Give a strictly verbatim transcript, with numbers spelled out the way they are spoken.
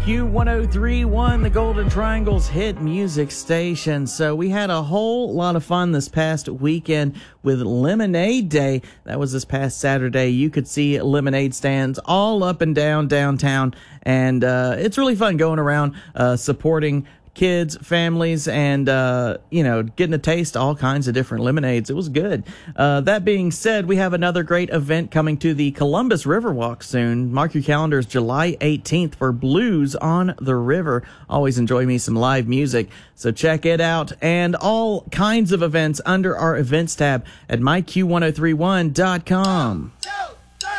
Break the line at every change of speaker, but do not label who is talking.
Q one oh three point one, the Golden Triangle's hit music station. So we had a whole lot of fun this past weekend with Lemonade Day. That was this past Saturday. You could see lemonade stands all up and down downtown, and uh, it's really fun going around uh, supporting kids, families, and, uh, you know, getting to taste all kinds of different lemonades. It was good. Uh, that being said, we have another great event coming to the Columbus Riverwalk soon. Mark your calendars, July eighteenth for Blues on the River. Always enjoy me some live music, so check it out. And all kinds of events under our events tab at my q one oh three one dot com.